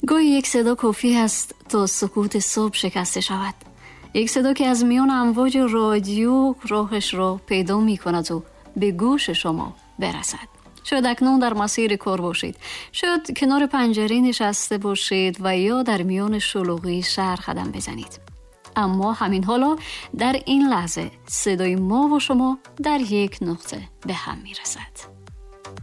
گاهی یک صدا کافی است تا سکوت صبح شکسته شود. یک صدا که از میان امواج رادیو راهش را پیدا می کند و به گوش شما برسد. شاید اکنون در مسیر کار باشید، شاید کنار پنجره نشسته باشید و یا در میان شلوغی شهر قدم بزنید. اما همین حالا در این لحظه صدای ما و شما در یک نقطه به هم می رسد.